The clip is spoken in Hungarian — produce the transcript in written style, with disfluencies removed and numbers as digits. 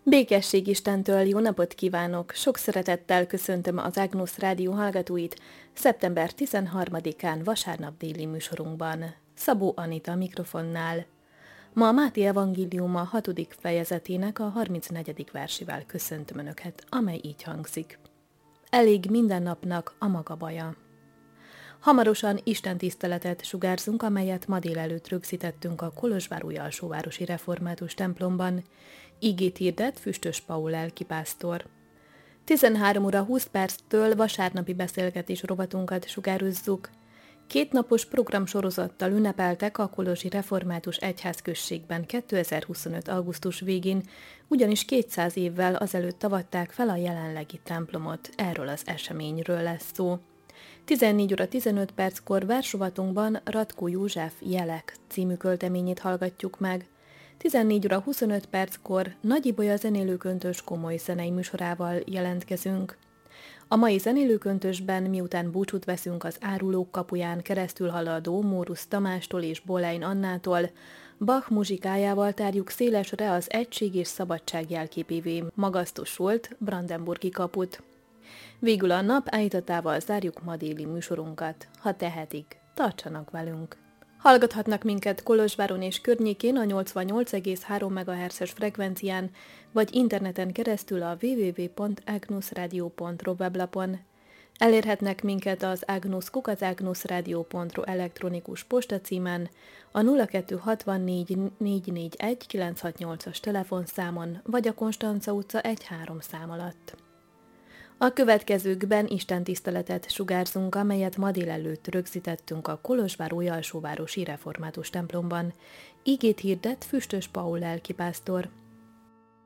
Békesség Istentől, jó napot kívánok! Sok szeretettel köszöntöm az Agnus Rádió hallgatóit szeptember 13-án vasárnap déli műsorunkban. Szabó Anita mikrofonnál. Ma a Máté evangéliuma 6. fejezetének a 34. versével köszöntöm Önöket, amely így hangzik. Elég minden napnak a maga baja. Hamarosan istentiszteletet sugárzunk, amelyet ma délelőtt rögzítettünk a Kolozsvár alsóvárosi református templomban. Igét hirdet Füstös Paul lelkipásztor. 13 óra 20 perctől vasárnapi beszélgetés rovatunkat sugározzuk. 2 napos programsorozattal ünnepeltek a kolozsi református egyházközségben 2025. augusztus végén, ugyanis 200 évvel azelőtt avatták fel a jelenlegi templomot. Erről az eseményről lesz szó. 14 óra 15 perckor versrovatunkban Ratkó József Jelek című költeményét hallgatjuk meg. 14 óra 25 perckor Nagy Ibolya zenélőköntös komoly zenei műsorával jelentkezünk. A mai zenélőköntösben, miután búcsút veszünk az Árulók kapuján keresztül haladó Mórusz Tamástól és Bolein Annától, Bach muzsikájával tárjuk szélesre az egység és szabadság jelképévé magasztosult Brandenburgi kaput. Végül a nap állítatával zárjuk ma déli műsorunkat. Ha tehetik, tartsanak velünk! Hallgathatnak minket Kolozsváron és környékén a 88,3 MHz-es frekvencián, vagy interneten keresztül a www.agnusradio.ro weblapon. Elérhetnek minket az agnus@agnusradio.ro elektronikus postacímen, a 0264 441 968-as telefonszámon, vagy a Konstanca utca 1-3 szám alatt. A következőkben istentiszteletet sugárzunk, amelyet ma délelőtt rögzítettünk a Kolozsvár alsóvárosi református templomban. Igét hirdet Füstös Paul lelkipásztor.